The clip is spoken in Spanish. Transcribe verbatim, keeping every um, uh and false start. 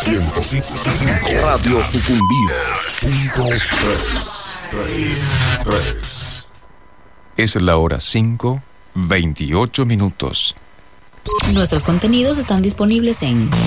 ciento cinco. Radio Sucumbidos. Punto tres, tres, tres. Es la hora cinco, veintiocho minutos. Nuestros contenidos están disponibles en